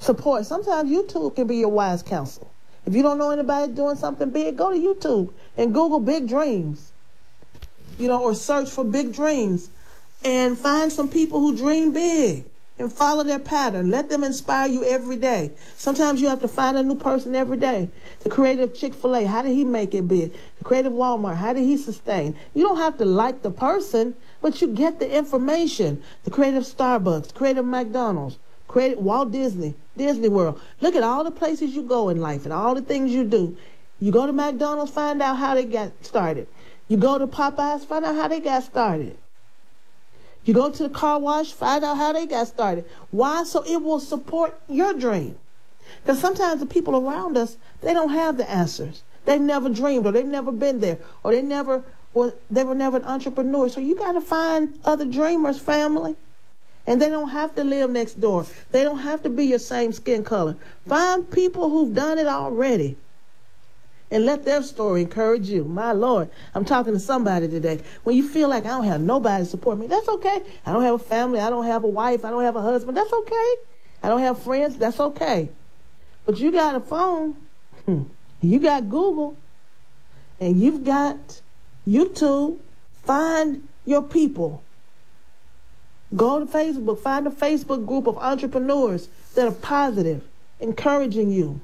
Support. Sometimes YouTube can be your wise counsel. If you don't know anybody doing something big, go to YouTube and Google big dreams. Or search for big dreams and find some people who dream big and follow their pattern. Let them inspire you every day. Sometimes you have to find a new person every day. The creative Chick-fil-A, how did he make it big? The creative Walmart, how did he sustain? You don't have to like the person, but you get the information. The creative Starbucks, creative McDonald's, creative Walt Disney, Disney World. Look at all the places you go in life and all the things you do. You go to McDonald's, find out how they got started. You go to Popeyes, find out how they got started. You go to the car wash, find out how they got started. Why? So it will support your dream. Because sometimes the people around us, they don't have the answers. They've never dreamed, or they've never been there, or they were never an entrepreneur. So you got to find other dreamers, family. And they don't have to live next door. They don't have to be your same skin color. Find people who've done it already. And let their story encourage you. My Lord, I'm talking to somebody today. When you feel like I don't have nobody to support me, that's okay. I don't have a family. I don't have a wife. I don't have a husband. That's okay. I don't have friends. That's okay. But you got a phone. You got Google. And you've got YouTube. Find your people. Go to Facebook. Find a Facebook group of entrepreneurs that are positive, encouraging you.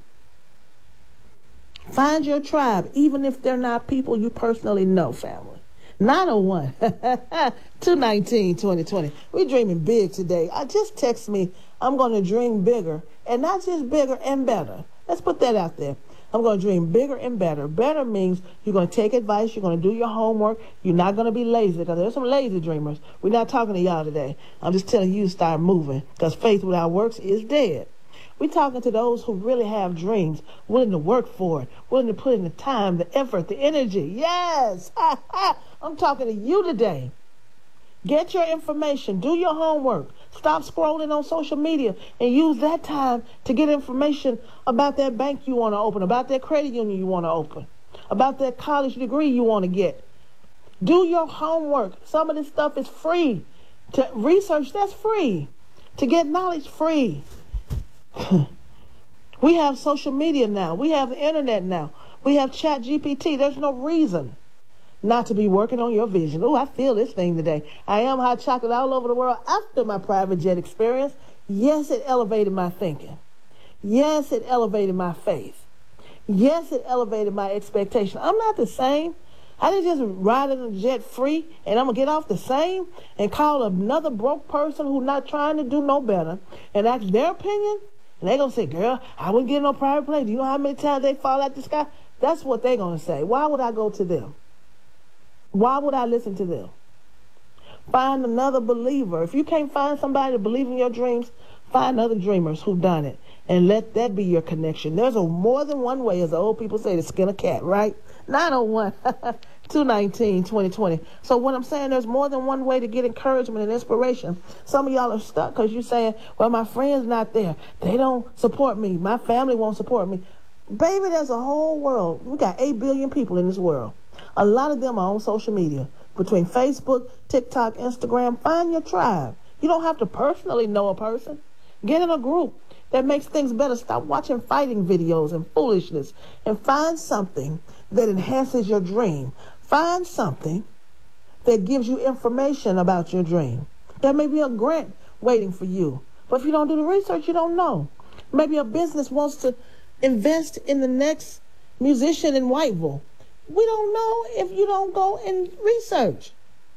Find your tribe, even if they're not people you personally know, family. 901 219 2020. We're dreaming big today. Just text me, I'm going to dream bigger, and not just bigger and better. Let's put that out there. I'm going to dream bigger and better. Better means you're going to take advice, you're going to do your homework, you're not going to be lazy, because there's some lazy dreamers. We're not talking to y'all today. I'm just telling you to start moving, because faith without works is dead. We're talking to those who really have dreams, willing to work for it, willing to put in the time, the effort, the energy. Yes! I'm talking to you today. Get your information. Do your homework. Stop scrolling on social media and use that time to get information about that bank you want to open, about that credit union you want to open, about that college degree you want to get. Do your homework. Some of this stuff is free. To research, that's free. To get knowledge, free. We have social media now. We have the internet now. We have ChatGPT. There's no reason not to be working on your vision. Oh, I feel this thing today. I am hot chocolate all over the world after my private jet experience. Yes, it elevated my thinking. Yes, it elevated my faith. Yes, it elevated my expectation. I'm not the same. I didn't just ride in a jet free and I'm going to get off the same and call another broke person who's not trying to do no better and ask their opinion. And they're going to say, girl, I wouldn't get no private plane. Do you know how many times they fall out the sky? That's what they're going to say. Why would I go to them? Why would I listen to them? Find another believer. If you can't find somebody to believe in your dreams, find other dreamers who've done it. And let that be your connection. There's more than one way, as the old people say, to skin a cat, right? 901 219 2020. So what I'm saying, there's more than one way to get encouragement and inspiration. Some of y'all are stuck because you're saying, well, my friend's not there. They don't support me. My family won't support me. Baby, there's a whole world. We got 8 billion people in this world. A lot of them are on social media. Between Facebook, TikTok, Instagram, find your tribe. You don't have to personally know a person. Get in a group that makes things better. Stop watching fighting videos and foolishness and find something that enhances your dream. Find something that gives you information about your dream. There may be a grant waiting for you, but if you don't do the research, you don't know. Maybe a business wants to invest in the next musician in Whiteville. We don't know if you don't go and research.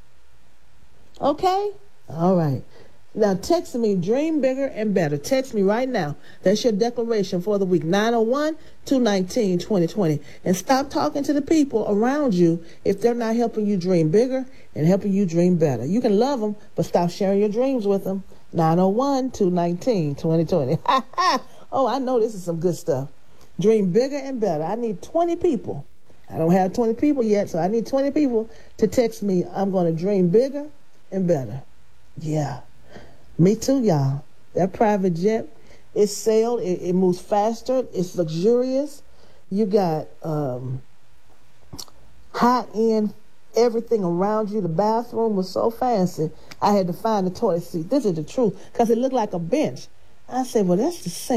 Okay? All right. Now text me, dream bigger and better. Text me right now. That's your declaration for the week. 901-219-2020. And stop talking to the people around you if they're not helping you dream bigger and helping you dream better. You can love them, but stop sharing your dreams with them. 901-219-2020. Oh, I know this is some good stuff. Dream bigger and better. I need 20 people. I don't have 20 people yet, so I need 20 people to text me, I'm going to dream bigger and better. Yeah. Me too, y'all. That private jet, it's sailed, it moves faster, it's luxurious. You got high-end everything around you. The bathroom was so fancy, I had to find the toilet seat. This is the truth, because it looked like a bench. I said, well, that's the same.